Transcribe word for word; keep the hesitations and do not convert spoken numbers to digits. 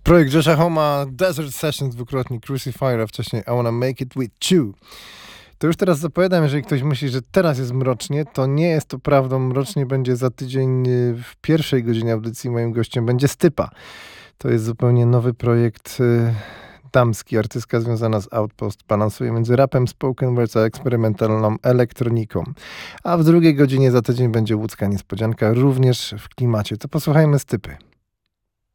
Projekt Josha Homa, Desert Sessions, dwukrotnie Crucifier, a wcześniej I Wanna Make It With You. To już teraz zapowiadam, jeżeli ktoś myśli, że teraz jest mrocznie, to nie jest to prawdą. Mrocznie będzie za tydzień w pierwszej godzinie audycji. Moim gościem będzie Stypa. To jest zupełnie nowy projekt damski. Artystka związana z Outpost balansuje między rapem, spoken words a eksperymentalną elektroniką. A w drugiej godzinie za tydzień będzie łódzka niespodzianka, również w klimacie. To posłuchajmy Stypy.